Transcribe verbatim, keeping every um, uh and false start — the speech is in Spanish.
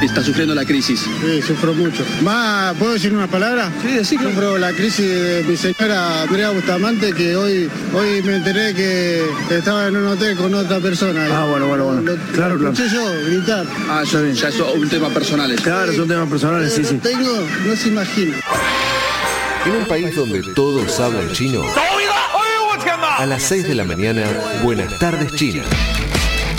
está sufriendo la crisis. Sí, sufro mucho. Más, ¿puedo decir una palabra? Sí, decir. Sufro la crisis de mi señora Andrea Bustamante, que hoy, hoy me enteré que estaba en un hotel con otra persona. Ah, bueno, bueno, bueno. Lo, claro, lo claro. escuché yo gritar. Ah, ya, ya es un tema personal. Claro, son temas personales, sí, sí. Tengo, no se imagina. En un país donde todos hablan chino, a las seis de la mañana, Buenas tardes China.